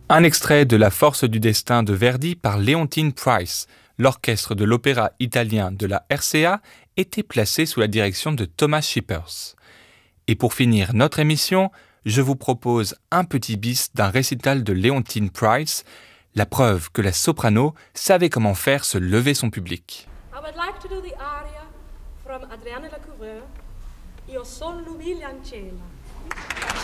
Un extrait de La Force du destin de Verdi par Leontyne Price. L'orchestre de l'opéra italien de la RCA était placé sous la direction de Thomas Shippers. Et pour finir notre émission, je vous propose un petit bis d'un récital de Leontyne Price, la preuve que la soprano savait comment faire se lever son public. I would like to do the aria from Adrienne Lecouvreur, Io son l'umile ancella.